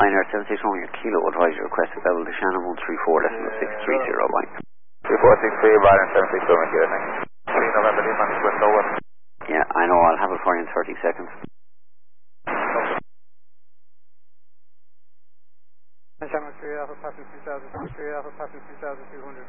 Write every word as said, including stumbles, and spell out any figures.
Ryanair seven six one, your kilo advisor requested level to Shannon one three four, decimal six three zero, bye. three four six three, Ryanair seven six one, here, thanks. three November, Lima, Swift over. Yeah, I know, I'll have it for you in thirty seconds. Shannon three Alpha, passing two thousand, three Alpha, passing two thousand two hundred.